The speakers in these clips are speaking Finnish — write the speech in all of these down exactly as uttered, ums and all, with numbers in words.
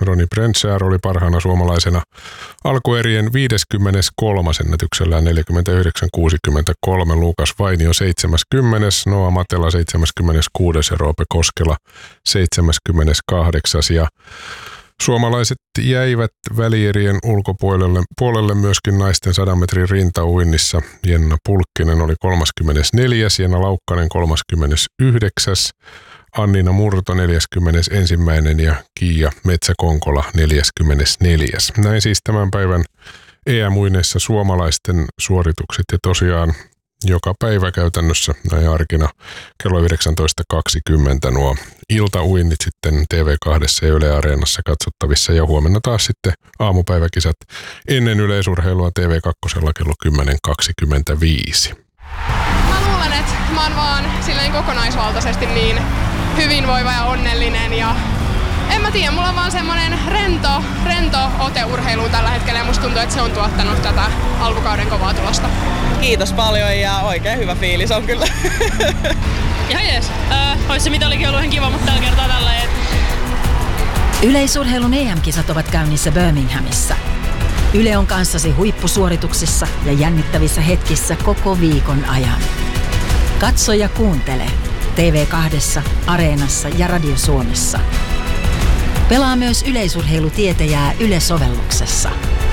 Ronnie Brenshaar oli parhaana suomalaisena alkuerien viideskymmeneskolmas ennätyksellään neljäkymmentäyhdeksän kuusikymmentäkolme, Lukas Vainio seitsemänkymmentä, Noa Matela seitsemänkymmentäkuusi ja Roope Koskela seitsemänkymmentäkahdeksan. Ja suomalaiset jäivät välierien ulkopuolelle puolelle myöskin naisten sadan metrin rintauinnissa. Jenna Pulkkinen oli kolmaskymmenesneljäs, Jenna Laukkanen kolmaskymmenesyhdeksäs, Annina Murto neljäskymmenesensimmäinen ja Kiia Metsäkonkola neljäskymmenesneljäs. Näin siis tämän päivän E M-uinneissa suomalaisten suoritukset, ja tosiaan joka päivä käytännössä näin arkina kello yhdeksäntoista kaksikymmentä nuo iltauinnit sitten T V kaksi ja Yle Areenassa katsottavissa, ja huomenna taas sitten aamupäiväkisat ennen yleisurheilua T V kaksi kello kymmenen kaksikymmentäviisi. Mä luulen, että mä oon vaan silleen kokonaisvaltaisesti niin hyvinvoiva ja onnellinen, ja en mä tiedä, mulla on vaan semmonen rento, rento ote urheiluun tällä hetkellä, ja musta tuntuu, että se on tuottanut tätä alkukauden kovaa tulosta. Kiitos paljon ja oikein hyvä fiilis on kyllä. Ihan jees. Äh, ois se mitalikin ollut ihan kiva, mutta tällä kertaa tällä et... Yleisurheilun E M-kisat ovat käynnissä Birminghamissa. Yle on kanssasi huippusuorituksissa ja jännittävissä hetkissä koko viikon ajan. Katso ja kuuntele T V kaksi, Areenassa ja Radio Suomessa. Pelaa myös yleisurheilutietäjää Yle-sovelluksessa.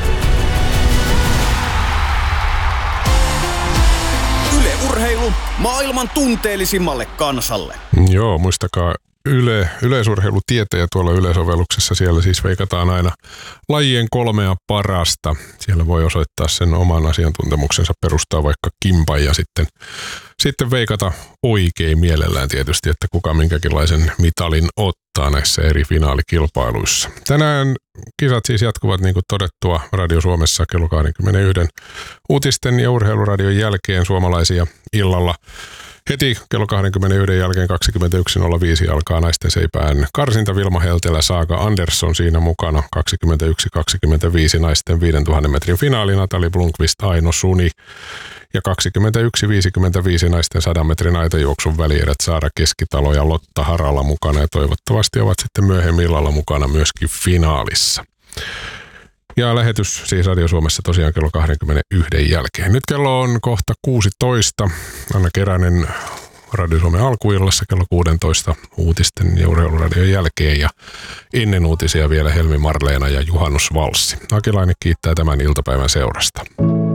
Yle Urheilu maailman tunteellisimmalle kansalle. Joo, muistakaa Yle, yleisurheilutietäjä tuolla Yle-sovelluksessa. Siellä siis veikataan aina lajien kolmea parasta. Siellä voi osoittaa sen oman asiantuntemuksensa, perustaa vaikka kimpan ja sitten, sitten veikata oikein mielellään tietysti, että kuka minkäkinlaisen mitalin ottaa näissä eri finaalikilpailuissa. Tänään kisat siis jatkuvat niin kuin todettua Radio Suomessa kello kaksikymmentäyksi uutisten ja urheiluradion jälkeen suomalaisia illalla. Heti kello kaksikymmentäyksi jälkeen kaksikymmentäyksi nolla viisi alkaa naisten seipään karsinta. Vilma Heltelä, Saaga Andersson siinä mukana. kaksikymmentäyksi kaksikymmentäviisi naisten viidentuhannen metrin finaali. Natali Blomqvist, Aino Suni. Ja kaksikymmentäyksi viisikymmentäviisi naisten sadan metrin aitajuoksun välierät Saara Keskitalo ja Lotta Harala mukana. Ja toivottavasti ovat sitten myöhemmin illalla mukana myöskin finaalissa. Ja lähetys siis Radio Suomessa tosiaan kello kaksikymmentäyksi jälkeen. Nyt kello on kohta kuusitoista. Anna Keränen Radio Suomen alkuillassa kello kuusitoista uutisten ja urheiluradion jälkeen. Ja ennen uutisia vielä Helmi Marleena ja Juhannus Valssi. Akilainen kiittää tämän iltapäivän seurasta.